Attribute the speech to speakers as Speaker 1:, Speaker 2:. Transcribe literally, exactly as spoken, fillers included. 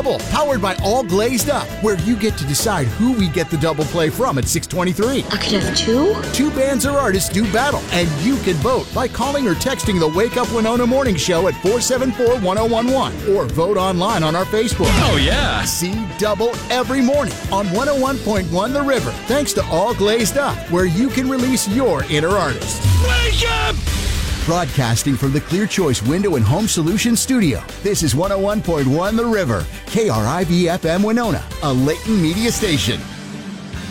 Speaker 1: Double, powered by All Glazed Up, where you get to decide who we get the double play from at six twenty-three.
Speaker 2: I could have two?
Speaker 1: Two bands or artists do battle, and you can vote by calling or texting the Wake Up Winona Morning Show at four seven four, one oh one one, or vote online on our Facebook.
Speaker 3: Oh, yeah.
Speaker 1: See Double every morning on one oh one point one The River, thanks to All Glazed Up, where you can release your inner artist.
Speaker 3: Wake up!
Speaker 1: Broadcasting from the Clear Choice Window and Home Solutions Studio, this is one oh one point one The River, K R I V F M Winona, a Layton media station.